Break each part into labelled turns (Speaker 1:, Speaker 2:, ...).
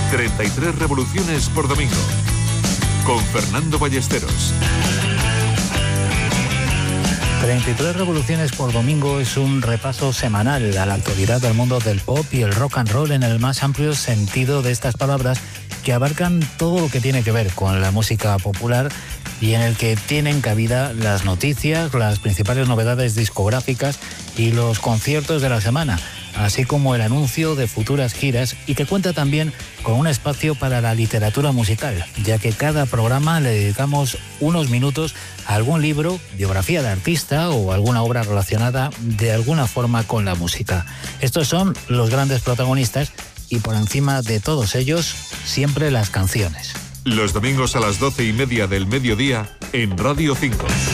Speaker 1: 33 revoluciones por domingo. Con Fernando Ballesteros.
Speaker 2: 33 revoluciones por domingo es un repaso semanal a la actualidad del mundo del pop y el rock and roll en el más amplio sentido de estas palabras, que abarcan todo lo que tiene que ver con la música popular y en el que tienen cabida las noticias, las principales novedades discográficas y los conciertos de la semana, así como el anuncio de futuras giras, y que cuenta también con un espacio para la literatura musical, ya que cada programa le dedicamos unos minutos a algún libro, biografía de artista o alguna obra relacionada de alguna forma con la música. Estos son los grandes protagonistas y por encima de todos ellos, siempre las canciones.
Speaker 1: Los domingos a las 12:30 del mediodía en Radio 5.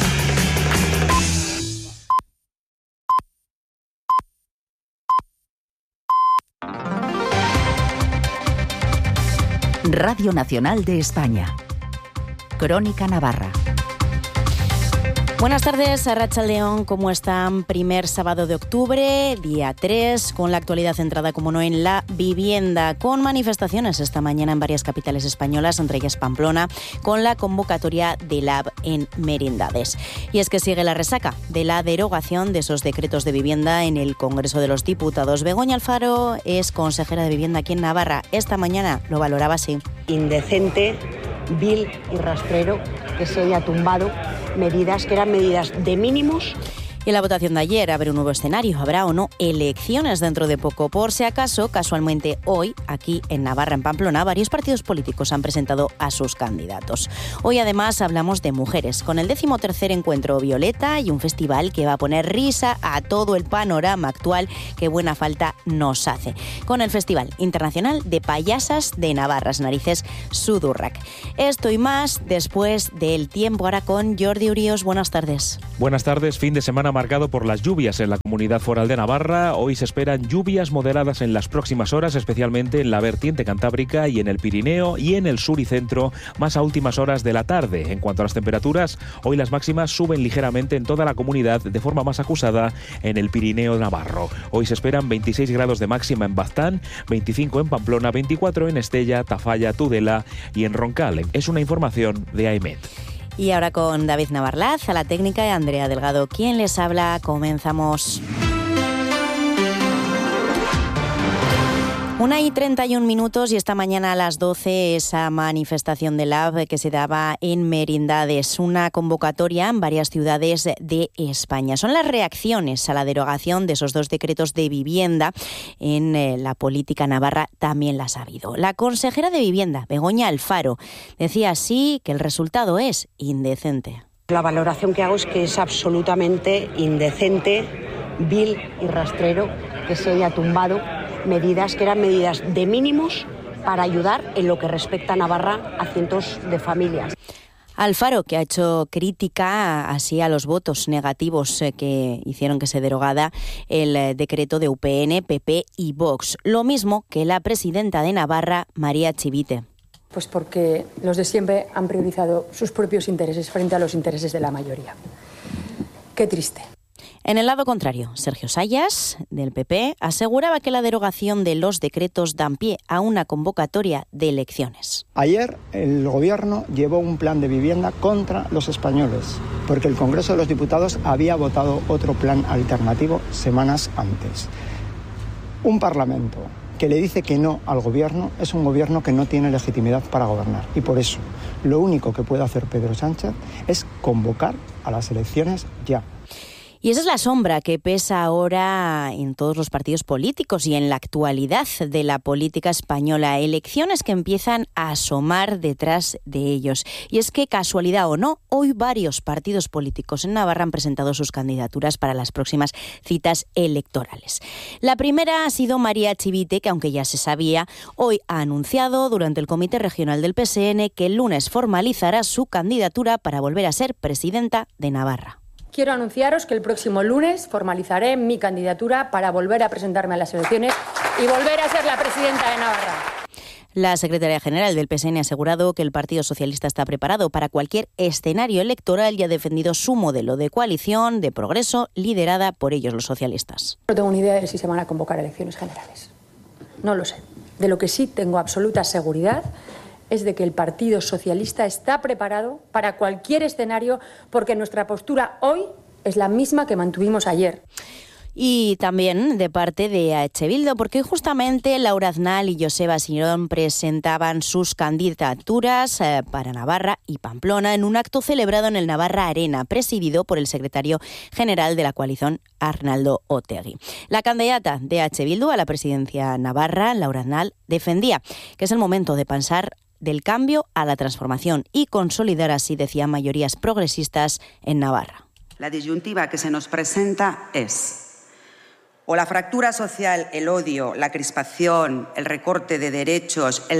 Speaker 3: Radio Nacional de España. Crónica Navarra.
Speaker 4: Buenas tardes, Arratsaldeon, ¿cómo están? Primer sábado de octubre, día 3, con la actualidad centrada, como no, en la vivienda, con manifestaciones esta mañana en varias capitales españolas, entre ellas Pamplona, con la convocatoria de LAB en Merindades. Y es que sigue la resaca de la derogación de esos decretos de vivienda en el Congreso de los Diputados. Begoña Alfaro es consejera de Vivienda aquí en Navarra. Esta mañana lo valoraba así.
Speaker 5: Indecente, vil y rastrero que se haya tumbado medidas que eran medidas de mínimos.
Speaker 4: Y en la votación de ayer habrá un nuevo escenario, habrá o no elecciones dentro de poco. Por si acaso, casualmente hoy, aquí en Navarra, en Pamplona, varios partidos políticos han presentado a sus candidatos. Hoy además hablamos de mujeres, con el 13º encuentro Violeta y un festival que va a poner risa a todo el panorama actual que buena falta nos hace. Con el Festival Internacional de Payasas de Navarras Narices Sudurrac. Esto y más después del tiempo, ahora con Jordi Urios. Buenas tardes.
Speaker 6: Buenas tardes. Fin de semana marcado por las lluvias en la Comunidad Foral de Navarra. Hoy se esperan lluvias moderadas en las próximas horas, especialmente en la vertiente cantábrica y en el Pirineo y en el sur y centro, más a últimas horas de la tarde. En cuanto a las temperaturas, hoy las máximas suben ligeramente en toda la comunidad, de forma más acusada en el Pirineo navarro. Hoy se esperan 26 grados de máxima en Baztán, 25 en Pamplona, 24 en Estella, Tafalla, Tudela y en Roncal. Es una información de AEMET.
Speaker 4: Y ahora con David Navarlaz, a la técnica, y Andrea Delgado, quien les habla. Comenzamos. 1:31 y esta mañana a las 12 esa manifestación de LAB que se daba en Merindades, una convocatoria en varias ciudades de España. Son las reacciones a la derogación de esos dos decretos de vivienda. En la política navarra también las ha habido. La consejera de Vivienda, Begoña Alfaro, decía así que el resultado es indecente.
Speaker 5: La valoración que hago es que es absolutamente indecente, vil y rastrero que se haya tumbado medidas que eran medidas de mínimos para ayudar en lo que respecta a Navarra a cientos de familias.
Speaker 4: Alfaro, que ha hecho crítica así a los votos negativos que hicieron que se derogara el decreto de UPN, PP y Vox. Lo mismo que la presidenta de Navarra, María Chivite.
Speaker 7: Pues porque los de siempre han priorizado sus propios intereses frente a los intereses de la mayoría. Qué triste.
Speaker 4: En el lado contrario, Sergio Sayas, del PP, aseguraba que la derogación de los decretos dan pie a una convocatoria de elecciones.
Speaker 8: Ayer el Gobierno llevó un plan de vivienda contra los españoles, porque el Congreso de los Diputados había votado otro plan alternativo semanas antes. Un Parlamento que le dice que no al Gobierno es un Gobierno que no tiene legitimidad para gobernar. Y por eso, lo único que puede hacer Pedro Sánchez es convocar a las elecciones ya.
Speaker 4: Y esa es la sombra que pesa ahora en todos los partidos políticos y en la actualidad de la política española. Elecciones que empiezan a asomar detrás de ellos. Y es que, casualidad o no, hoy varios partidos políticos en Navarra han presentado sus candidaturas para las próximas citas electorales. La primera ha sido María Chivite, que aunque ya se sabía, hoy ha anunciado durante el Comité Regional del PSN que el lunes formalizará su candidatura para volver a ser presidenta de Navarra.
Speaker 7: Quiero anunciaros que el próximo lunes formalizaré mi candidatura para volver a presentarme a las elecciones y volver a ser la presidenta de Navarra.
Speaker 4: La secretaria general del PSN ha asegurado que el Partido Socialista está preparado para cualquier escenario electoral y ha defendido su modelo de coalición de progreso liderada por ellos, los socialistas.
Speaker 7: No tengo ni idea de si se van a convocar elecciones generales. No lo sé. De lo que sí tengo absoluta seguridad es de que el Partido Socialista está preparado para cualquier escenario, porque nuestra postura hoy es la misma que mantuvimos ayer.
Speaker 4: Y también de parte de EH Bildu, porque justamente Laura Aznal y Joseba Sirón presentaban sus candidaturas para Navarra y Pamplona en un acto celebrado en el Navarra Arena, presidido por el secretario general de la coalición, Arnaldo Otegi. La candidata de EH Bildu a la presidencia navarra, Laura Aznal, defendía que es el momento de pasar del cambio a la transformación y consolidar así, decía, mayorías progresistas en Navarra.
Speaker 9: La disyuntiva que se nos presenta es o la fractura social, el odio, la crispación, el recorte de derechos, el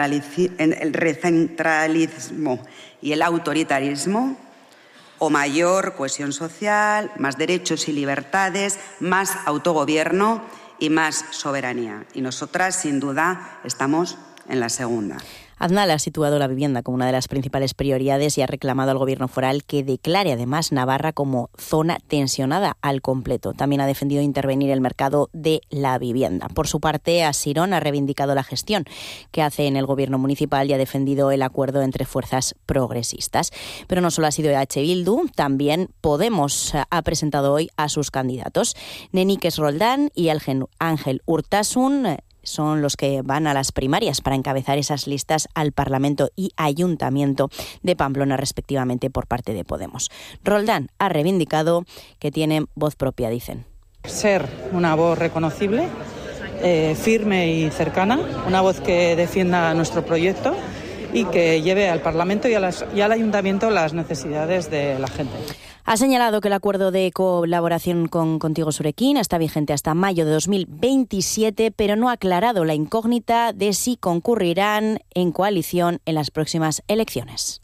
Speaker 9: recentralismo y el autoritarismo, o mayor cohesión social, más derechos y libertades, más autogobierno y más soberanía. Y nosotras, sin duda, estamos en la segunda.
Speaker 4: Aznal ha situado la vivienda como una de las principales prioridades y ha reclamado al gobierno foral que declare además Navarra como zona tensionada al completo. También ha defendido intervenir el mercado de la vivienda. Por su parte, Asirón ha reivindicado la gestión que hace en el gobierno municipal y ha defendido el acuerdo entre fuerzas progresistas. Pero no solo ha sido EH Bildu, también Podemos ha presentado hoy a sus candidatos. Nenikes Roldán y Ángel Urtasun son los que van a las primarias para encabezar esas listas al Parlamento y Ayuntamiento de Pamplona, respectivamente, por parte de Podemos. Roldán ha reivindicado que tienen voz propia, dicen.
Speaker 10: Ser una voz reconocible, firme y cercana, una voz que defienda nuestro proyecto y que lleve al Parlamento y al Ayuntamiento las necesidades de la gente.
Speaker 4: Ha señalado que el acuerdo de colaboración con Contigo Surekin está vigente hasta mayo de 2027, pero no ha aclarado la incógnita de si concurrirán en coalición en las próximas elecciones.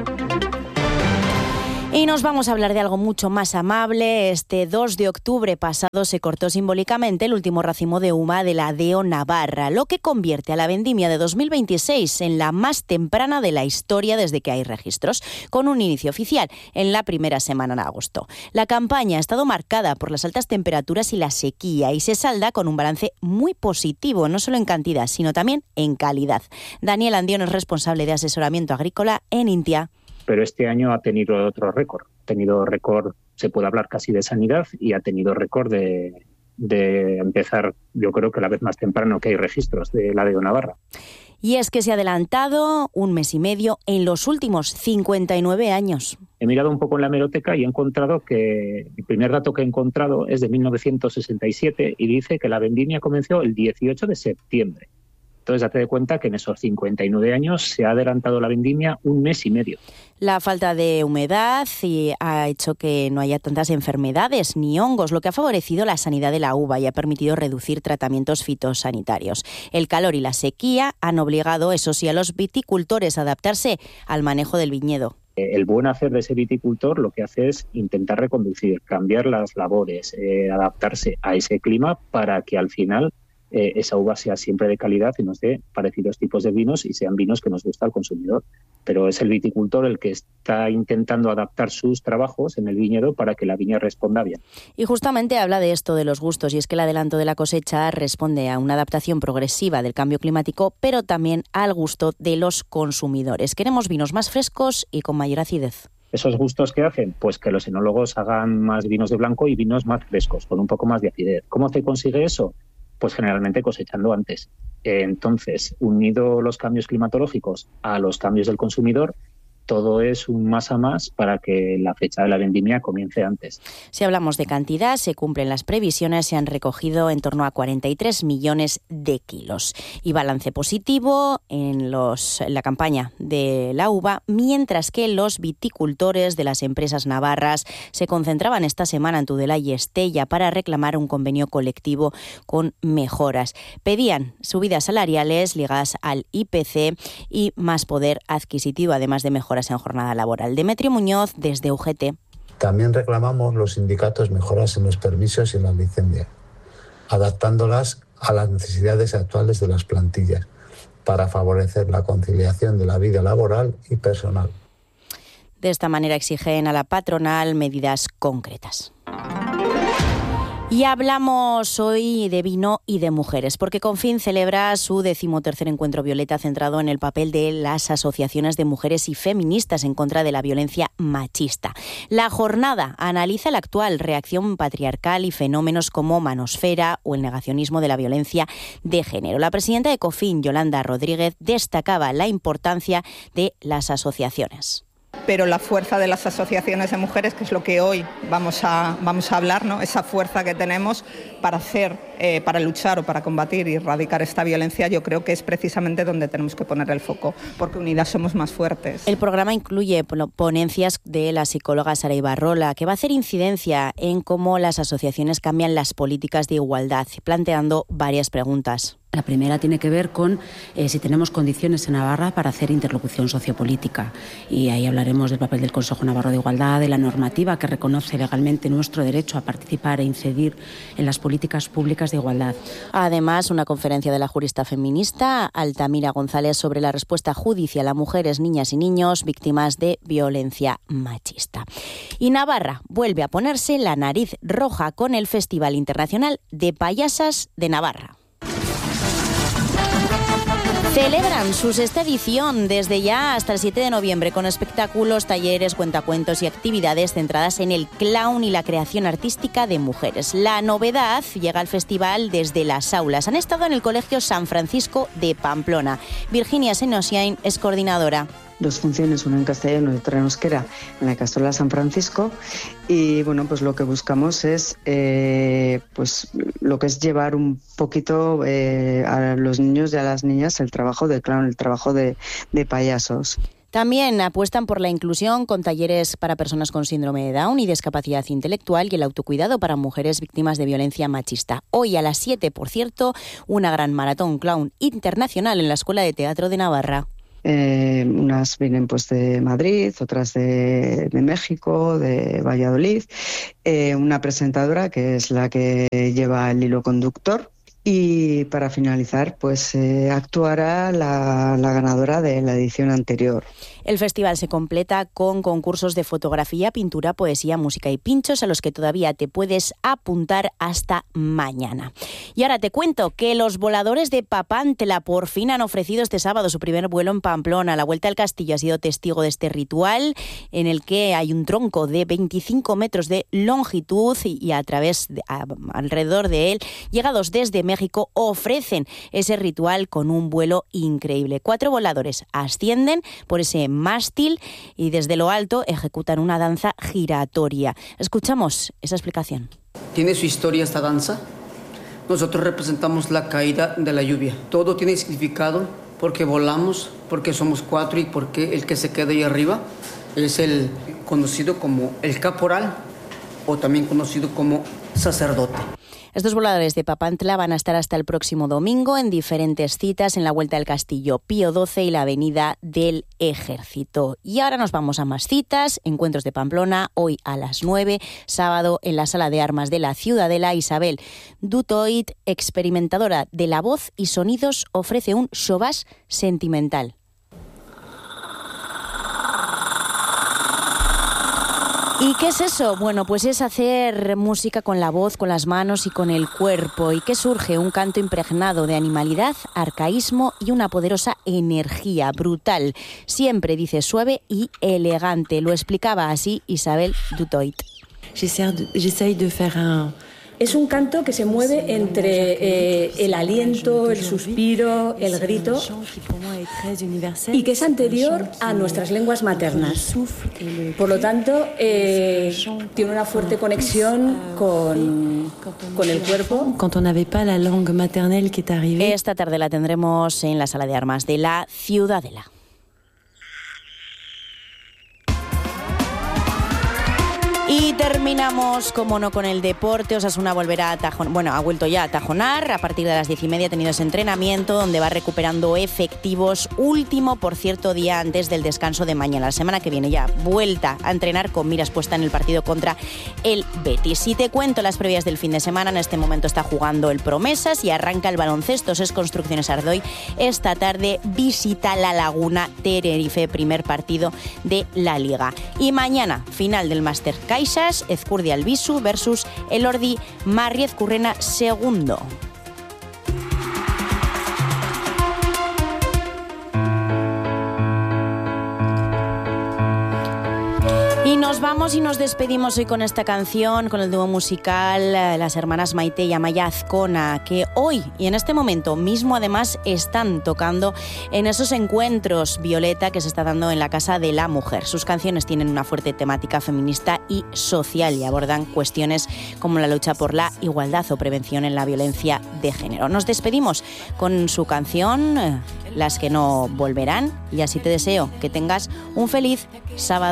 Speaker 4: Y nos vamos a hablar de algo mucho más amable. Este 2 de octubre pasado se cortó simbólicamente el último racimo de uva de la DEO Navarra, lo que convierte a la vendimia de 2026 en la más temprana de la historia desde que hay registros, con un inicio oficial en la primera semana de agosto. La campaña ha estado marcada por las altas temperaturas y la sequía y se salda con un balance muy positivo, no solo en cantidad, sino también en calidad. Daniel Andión es responsable de asesoramiento agrícola en Intia.
Speaker 11: Pero este año ha tenido otro récord. Ha tenido récord, se puede hablar casi de sanidad, y ha tenido récord de empezar, yo creo que la vez más temprano que hay registros de la DEO Navarra.
Speaker 4: Y es que se ha adelantado 1 mes y medio en los últimos 59 años.
Speaker 11: He mirado un poco en la hemeroteca y he encontrado que el primer dato que he encontrado es de 1967 y dice que la vendimia comenzó el 18 de septiembre. Entonces, date de cuenta que en esos 59 años se ha adelantado la vendimia 1 mes y medio.
Speaker 4: La falta de humedad ha hecho que no haya tantas enfermedades ni hongos, lo que ha favorecido la sanidad de la uva y ha permitido reducir tratamientos fitosanitarios. El calor y la sequía han obligado, eso sí, a los viticultores a adaptarse al manejo del viñedo.
Speaker 11: El buen hacer de ese viticultor lo que hace es intentar reconducir, cambiar las labores, adaptarse a ese clima para que al final esa uva sea siempre de calidad y nos dé parecidos tipos de vinos y sean vinos que nos gusta al consumidor. Pero es el viticultor el que está intentando adaptar sus trabajos en el viñedo para que la viña responda bien.
Speaker 4: Y justamente habla de esto de los gustos, y es que el adelanto de la cosecha responde a una adaptación progresiva del cambio climático, pero también al gusto de los consumidores. Queremos vinos más frescos y con mayor acidez.
Speaker 11: ¿Esos gustos qué hacen? Pues que los enólogos hagan más vinos de blanco y vinos más frescos, con un poco más de acidez. ¿Cómo se consigue eso? Pues generalmente cosechando antes. Entonces, unido los cambios climatológicos a los cambios del consumidor, todo es un más a más para que la fecha de la vendimia comience antes. Si hablamos de cantidad, se cumplen las previsiones, se han recogido en torno a 43 millones de kilos. Y balance positivo en la campaña de la uva, mientras que los viticultores de las empresas navarras se concentraban esta semana en Tudela y Estella para reclamar un convenio colectivo con mejoras. Pedían subidas salariales ligadas al IPC y más poder adquisitivo, además de mejoras en jornada laboral. Demetrio Muñoz, desde UGT.
Speaker 12: También reclamamos los sindicatos mejoras en los permisos y en la licencia, adaptándolas a las necesidades actuales de las plantillas para favorecer la conciliación de la vida laboral y personal.
Speaker 4: De esta manera exigen a la patronal medidas concretas. Y hablamos hoy de vino y de mujeres, porque Confín celebra su 13º encuentro violeta centrado en el papel de las asociaciones de mujeres y feministas en contra de la violencia machista. La jornada analiza la actual reacción patriarcal y fenómenos como manosfera o el negacionismo de la violencia de género. La presidenta de Confín, Yolanda Rodríguez, destacaba la importancia de las asociaciones.
Speaker 13: Pero la fuerza de las asociaciones de mujeres, que es lo que hoy vamos a hablar, ¿no? Esa fuerza que tenemos para para luchar o para combatir y erradicar esta violencia, yo creo que es precisamente donde tenemos que poner el foco, porque unidas somos más fuertes.
Speaker 4: El programa incluye ponencias de la psicóloga Sara Ibarrola, que va a hacer incidencia en cómo las asociaciones cambian las políticas de igualdad, planteando varias preguntas.
Speaker 14: La primera tiene que ver con si tenemos condiciones en Navarra para hacer interlocución sociopolítica. Y ahí hablaremos del papel del Consejo Navarro de Igualdad, de la normativa que reconoce legalmente nuestro derecho a participar e incidir en las políticas públicas de igualdad.
Speaker 4: Además, una conferencia de la jurista feminista Altamira González sobre la respuesta judicial a mujeres, niñas y niños víctimas de violencia machista. Y Navarra vuelve a ponerse la nariz roja con el Festival Internacional de Payasas de Navarra. Celebran su 6ª edición desde ya hasta el 7 de noviembre con espectáculos, talleres, cuentacuentos y actividades centradas en el clown y la creación artística de mujeres. La novedad llega al festival desde las aulas. Han estado en el Colegio San Francisco de Pamplona. Virginia Senosiain es coordinadora.
Speaker 15: 2 funciones, una en castellano y otra en euskera, en la Castola San Francisco, y bueno, pues lo que buscamos es pues lo que es llevar un poquito a los niños y a las niñas el trabajo de clown, el trabajo de payasos.
Speaker 4: También apuestan por la inclusión con talleres para personas con síndrome de Down y discapacidad intelectual y el autocuidado para mujeres víctimas de violencia machista. Hoy a las 7, por cierto, una gran maratón clown internacional en la Escuela de Teatro de Navarra.
Speaker 15: Unas vienen pues de Madrid, otras de México, de Valladolid, una presentadora que es la que lleva el hilo conductor. Y para finalizar, pues actuará la ganadora de la edición anterior.
Speaker 4: El festival se completa con concursos de fotografía, pintura, poesía, música y pinchos a los que todavía te puedes apuntar hasta mañana. Y ahora te cuento que los voladores de Papantla por fin han ofrecido este sábado su primer vuelo en Pamplona. La Vuelta al Castillo ha sido testigo de este ritual en el que hay un tronco de 25 metros de longitud y alrededor de él, llegados desde México, ofrecen ese ritual con un vuelo increíble. 4 voladores ascienden por ese mástil y desde lo alto ejecutan una danza giratoria. Escuchamos esa explicación.
Speaker 16: Tiene su historia esta danza. Nosotros representamos la caída de la lluvia. Todo tiene significado porque volamos, porque somos 4 y porque el que se queda ahí arriba es el conocido como el caporal o también conocido como sacerdote.
Speaker 4: Estos voladores de Papantla van a estar hasta el próximo domingo en diferentes citas en la Vuelta al Castillo Pío XII y la Avenida del Ejército. Y ahora nos vamos a más citas. Encuentros de Pamplona, hoy a las 9, sábado en la Sala de Armas de la Ciudadela. Isabel Dutoit, experimentadora de la voz y sonidos, ofrece un showbás sentimental. ¿Y qué es eso? Bueno, pues es hacer música con la voz, con las manos y con el cuerpo. ¿Y qué surge? Un canto impregnado de animalidad, arcaísmo y una poderosa energía brutal. Siempre, dice, suave y elegante. Lo explicaba así Isabel Dutoit.
Speaker 17: J'essaye de faire un...
Speaker 18: Es un canto que se mueve entre el aliento, el suspiro, el grito y que es anterior a nuestras lenguas maternas. Por lo tanto, tiene una fuerte conexión con el cuerpo.
Speaker 4: Esta tarde la tendremos en la Sala de Armas de la Ciudadela. Y terminamos, como no, con el deporte. Osasuna volverá a tajonar, bueno, ha vuelto ya a tajonar. A partir de las 10:30 ha tenido ese entrenamiento donde va recuperando efectivos. Último, por cierto, día antes del descanso de mañana. La semana que viene ya vuelta a entrenar con miras puesta en el partido contra el Betis. Si te cuento las previas del fin de semana, en este momento está jugando el Promesas y arranca el baloncesto. Es Construcciones Ardoy. Esta tarde visita la Laguna Tenerife, primer partido de la Liga. Y mañana, final del Mastercard Caixas, Ezcurdi Albizu versus Elordi Marriez Currena II. Y nos vamos y nos despedimos hoy con esta canción, con el dúo musical las hermanas Maite y Amaya Azcona, que hoy y en este momento mismo además están tocando en esos encuentros Violeta que se está dando en la Casa de la Mujer. Sus canciones tienen una fuerte temática feminista y social y abordan cuestiones como la lucha por la igualdad o prevención en la violencia de género. Nos despedimos con su canción Las que no volverán y así te deseo que tengas un feliz sábado.